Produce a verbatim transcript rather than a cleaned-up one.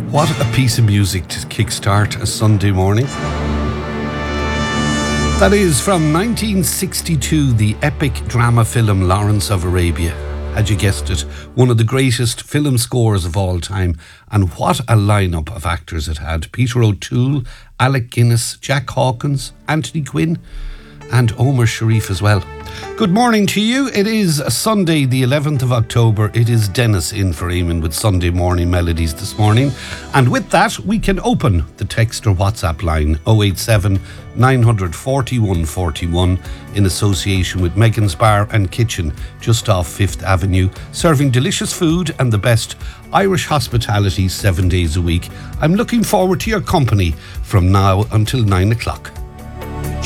What a piece of music to kickstart a Sunday morning. That is from nineteen sixty-two, the epic drama film Lawrence of Arabia. Had you guessed it, one of the greatest film scores of all time. And what a lineup of actors it had. Peter O'Toole, Alec Guinness, Jack Hawkins, Anthony Quinn and Omar Sharif as well. Good morning to you. It is Sunday the eleventh of October. It is Dennis in for Eamon with Sunday morning melodies this morning. And with that, we can open the text or WhatsApp line oh eight seven, nine four one, four one in association with Megan's Bar and Kitchen just off Fifth Avenue, serving delicious food and the best Irish hospitality seven days a week. I'm looking forward to your company from now until nine o'clock.